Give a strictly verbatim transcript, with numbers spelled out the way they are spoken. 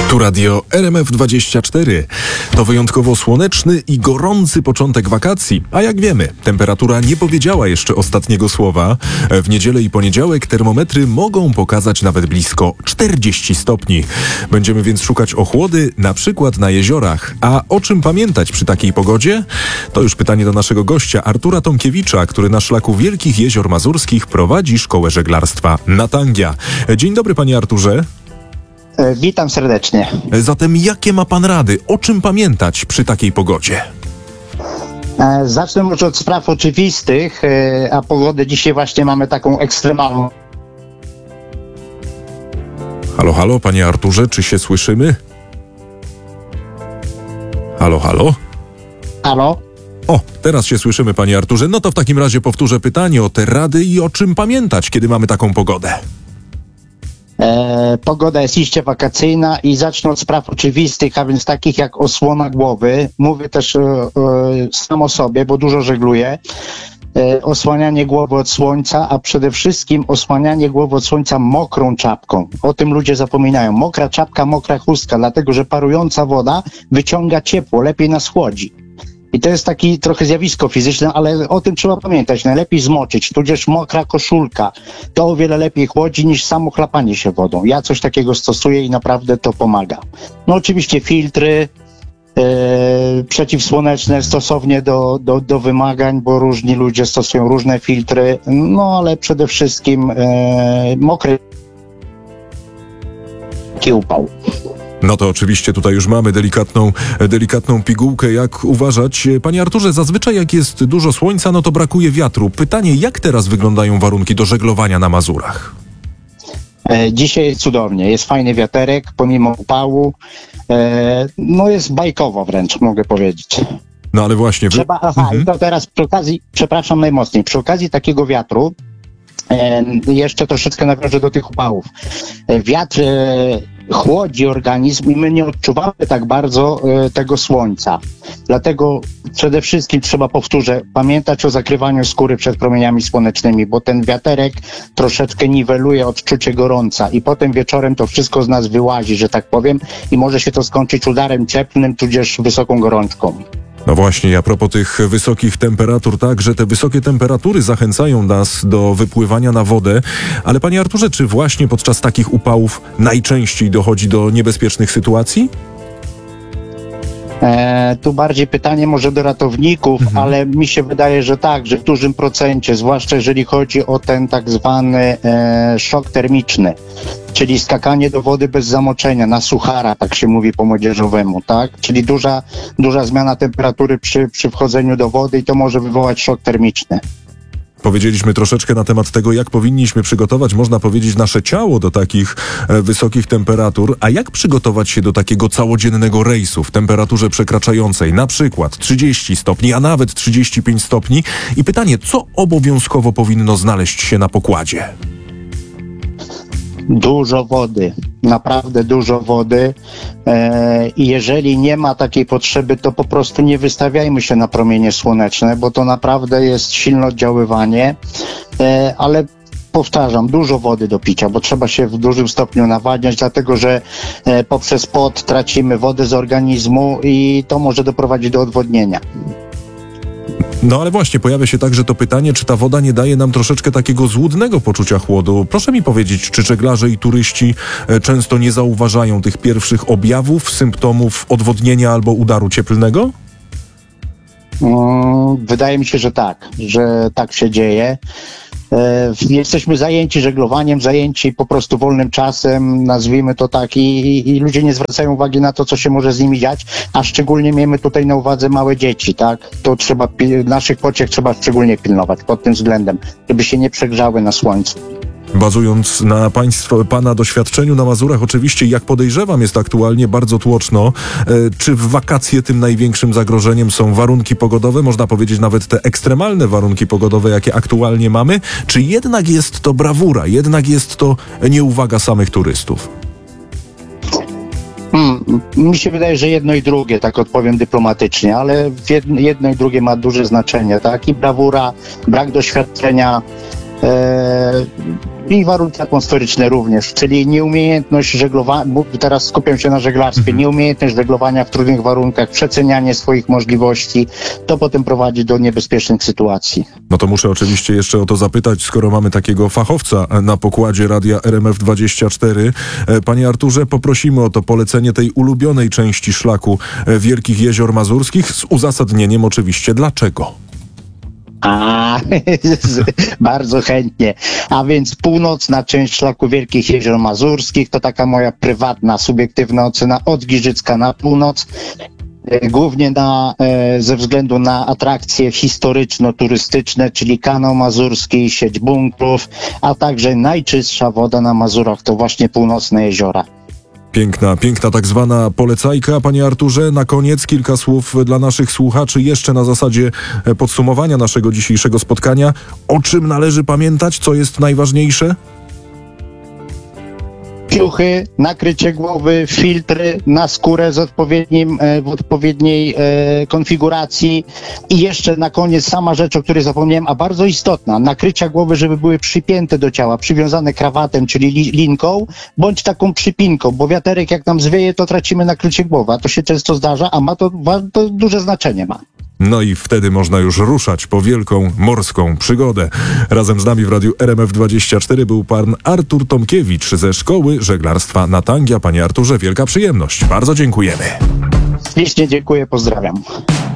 Tu radio R M F dwadzieścia cztery. To wyjątkowo słoneczny i gorący początek wakacji. A jak wiemy, temperatura nie powiedziała jeszcze ostatniego słowa. W niedzielę i poniedziałek termometry mogą pokazać nawet blisko czterdzieści stopni. Będziemy więc szukać ochłody, na przykład na jeziorach. A o czym pamiętać przy takiej pogodzie? To już pytanie do naszego gościa, Artura Tomkiewicza, który na szlaku Wielkich Jezior Mazurskich prowadzi szkołę żeglarstwa Natangia. Dzień dobry, panie Arturze. Witam serdecznie. Zatem jakie ma pan rady? O czym pamiętać przy takiej pogodzie? Zacznę może od spraw oczywistych, a pogodę dzisiaj właśnie mamy taką ekstremalną. Halo, halo, panie Arturze, czy się słyszymy? Halo, halo? Halo? O, teraz się słyszymy, panie Arturze. No to w takim razie powtórzę pytanie o te rady i o czym pamiętać, kiedy mamy taką pogodę. E, pogoda jest iście wakacyjna i zacznę od spraw oczywistych, a więc takich jak osłona głowy. Mówię też e, e, sam o sobie, bo dużo żegluję. E, osłanianie głowy od słońca, a przede wszystkim osłanianie głowy od słońca mokrą czapką. O tym ludzie zapominają. Mokra czapka, mokra chustka, dlatego że parująca woda wyciąga ciepło, lepiej nas chłodzi. I to jest taki trochę zjawisko fizyczne, ale o tym trzeba pamiętać. Najlepiej zmoczyć, tudzież mokra koszulka. To o wiele lepiej chłodzi niż samo chlapanie się wodą. Ja coś takiego stosuję i naprawdę to pomaga. No oczywiście filtry e, przeciwsłoneczne stosownie do, do, do wymagań, bo różni ludzie stosują różne filtry. No ale przede wszystkim e, mokry upał. No to oczywiście tutaj już mamy delikatną, delikatną pigułkę, jak uważać. Panie Arturze, zazwyczaj jak jest dużo słońca, no to brakuje wiatru. Pytanie, jak teraz wyglądają warunki do żeglowania na Mazurach? E, dzisiaj jest cudownie, jest fajny wiaterek, pomimo upału. E, no jest bajkowo wręcz, mogę powiedzieć. No ale właśnie... Wy... Trzeba, aha, mhm. to teraz przy okazji, przepraszam najmocniej, przy okazji takiego wiatru, e, jeszcze troszeczkę nawiążę do tych upałów. E, wiatr... E, chłodzi organizm i my nie odczuwamy tak bardzo e, tego słońca. Dlatego przede wszystkim trzeba, powtórzę, pamiętać o zakrywaniu skóry przed promieniami słonecznymi, bo ten wiaterek troszeczkę niweluje odczucie gorąca i potem wieczorem to wszystko z nas wyłazi, że tak powiem, i może się to skończyć udarem cieplnym, tudzież wysoką gorączką. No właśnie, a propos tych wysokich temperatur, tak, że te wysokie temperatury zachęcają nas do wypływania na wodę, ale panie Arturze, czy właśnie podczas takich upałów najczęściej dochodzi do niebezpiecznych sytuacji? E, tu bardziej pytanie może do ratowników, mhm. ale mi się wydaje, że tak, że w dużym procencie, zwłaszcza jeżeli chodzi o ten tak zwany e, szok termiczny, czyli skakanie do wody bez zamoczenia, na suchara, tak się mówi po młodzieżowemu, tak? Czyli duża, duża zmiana temperatury przy, przy wchodzeniu do wody i to może wywołać szok termiczny. Powiedzieliśmy troszeczkę na temat tego, jak powinniśmy przygotować, można powiedzieć, nasze ciało do takich e, wysokich temperatur, a jak przygotować się do takiego całodziennego rejsu w temperaturze przekraczającej na przykład trzydzieści stopni, a nawet trzydzieści pięć stopni i pytanie, co obowiązkowo powinno znaleźć się na pokładzie? Dużo wody, naprawdę dużo wody e, i jeżeli nie ma takiej potrzeby, to po prostu nie wystawiajmy się na promienie słoneczne, bo to naprawdę jest silne oddziaływanie, e, ale powtarzam, dużo wody do picia, bo trzeba się w dużym stopniu nawadniać, dlatego że e, poprzez pot tracimy wodę z organizmu i to może doprowadzić do odwodnienia. No ale właśnie, pojawia się także to pytanie, czy ta woda nie daje nam troszeczkę takiego złudnego poczucia chłodu. Proszę mi powiedzieć, czy żeglarze i turyści e, często nie zauważają tych pierwszych objawów, symptomów odwodnienia albo udaru cieplnego? Mm, wydaje mi się, że tak, że tak się dzieje. E, jesteśmy zajęci żeglowaniem, zajęci po prostu wolnym czasem, nazwijmy to tak, i, i, i ludzie nie zwracają uwagi na to, co się może z nimi dziać, a szczególnie miejmy tutaj na uwadze małe dzieci, tak? To trzeba, naszych pociech trzeba szczególnie pilnować pod tym względem, żeby się nie przegrzały na słońcu. Bazując na państwo, pana doświadczeniu na Mazurach, oczywiście, jak podejrzewam, jest aktualnie bardzo tłoczno. E, czy w wakacje tym największym zagrożeniem są warunki pogodowe, można powiedzieć nawet te ekstremalne warunki pogodowe, jakie aktualnie mamy, czy jednak jest to brawura, jednak jest to nieuwaga samych turystów? Hmm, mi się wydaje, że jedno i drugie, tak odpowiem dyplomatycznie, ale jedno i drugie ma duże znaczenie, tak? I brawura, brak doświadczenia, e, i warunki atmosferyczne również, czyli nieumiejętność żeglowania, teraz skupiam się na żeglarstwie, nieumiejętność żeglowania w trudnych warunkach, przecenianie swoich możliwości, to potem prowadzi do niebezpiecznych sytuacji. No to muszę oczywiście jeszcze o to zapytać, skoro mamy takiego fachowca na pokładzie radia R M F dwadzieścia cztery. Panie Arturze, poprosimy o to polecenie tej ulubionej części szlaku Wielkich Jezior Mazurskich z uzasadnieniem oczywiście dlaczego. A, bardzo chętnie. A więc północna część szlaku Wielkich Jezior Mazurskich to taka moja prywatna, subiektywna ocena od Giżycka na północ. Głównie na, ze względu na atrakcje historyczno-turystyczne, czyli kanał mazurski, sieć bunkrów, a także najczystsza woda na Mazurach to właśnie północne jeziora. Piękna, piękna tak zwana polecajka. Panie Arturze, na koniec kilka słów dla naszych słuchaczy, jeszcze na zasadzie podsumowania naszego dzisiejszego spotkania. O czym należy pamiętać? Co jest najważniejsze? Piuchy, nakrycie głowy, filtry na skórę z odpowiednim, w odpowiedniej e, konfiguracji i jeszcze na koniec sama rzecz, o której zapomniałem, a bardzo istotna, nakrycia głowy, żeby były przypięte do ciała, przywiązane krawatem, czyli li, linką, bądź taką przypinką, bo wiaterek jak nam zwieje, to tracimy nakrycie głowy, a to się często zdarza, a ma to, to duże znaczenie ma. No i wtedy można już ruszać po wielką morską przygodę. Razem z nami w radiu R M F dwadzieścia cztery był pan Artur Tomkiewicz ze Szkoły Żeglarstwa Natangia. Panie Arturze, wielka przyjemność. Bardzo dziękujemy. Ślicznie dziękuję, pozdrawiam.